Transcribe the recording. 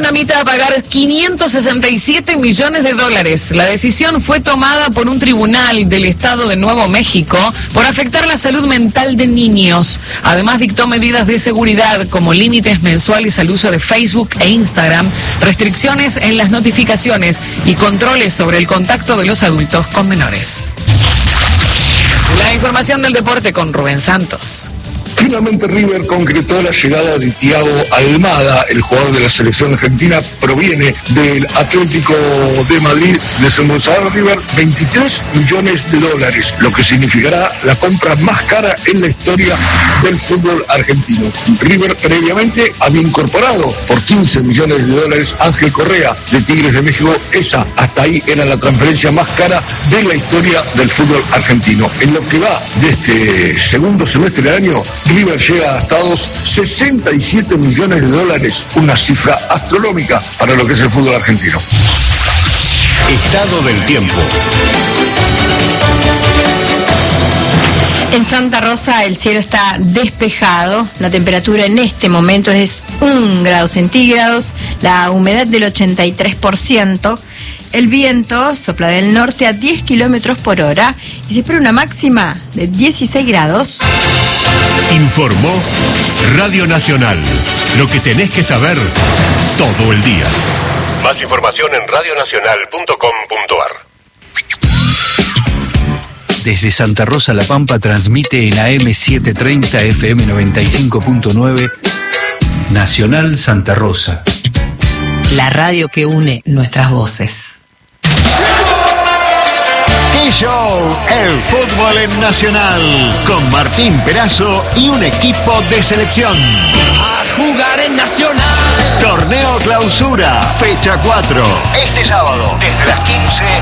vietnamita a pagar 567 millones de dólares. La decisión fue tomada por un tribunal del estado de Nuevo México por afectar la salud mental de niños. Además, dictó medidas de seguridad como límites mensuales al uso de Facebook e Instagram, restricciones en las notificaciones y controles sobre el contacto de los adultos con menores. La información del deporte con Rubén Santos. Finalmente River concretó la llegada de Thiago Almada, el jugador de la selección argentina, proviene del Atlético de Madrid, desembolsará River 23 millones de dólares, lo que significará la compra más cara en la historia del fútbol argentino. River previamente había incorporado por 15 millones de dólares Ángel Correa de Tigres de México. Esa hasta ahí era la transferencia más cara de la historia del fútbol argentino. En lo que va de este segundo semestre del año, River llega a gastados 67 millones de dólares, una cifra astronómica para lo que es el fútbol argentino. Estado del tiempo. En Santa Rosa el cielo está despejado, la temperatura en este momento es 1 grado centígrados, la humedad del 83%, el viento sopla del norte a 10 kilómetros por hora y se espera una máxima de 16 grados. Informó Radio Nacional. Lo que tenés que saber todo el día. Más información en radionacional.com.ar. Desde Santa Rosa La Pampa transmite en AM 730 FM 95.9 Nacional Santa Rosa. La radio que une nuestras voces. Show, el fútbol en Nacional, con Martín Perazo y un equipo de selección. A jugar en Nacional. Torneo Clausura, fecha 4, este sábado, desde las 15.